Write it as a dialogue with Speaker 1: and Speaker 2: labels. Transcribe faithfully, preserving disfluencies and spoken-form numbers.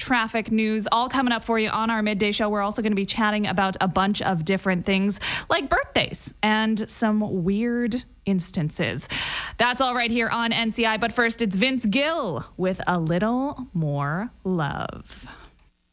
Speaker 1: traffic news, all coming up for you on our midday show. We're also going to be chatting about a bunch of different things like birthdays and some weird instances. That's all right here on N C I. But first, it's Vince Gill with A Little More Love.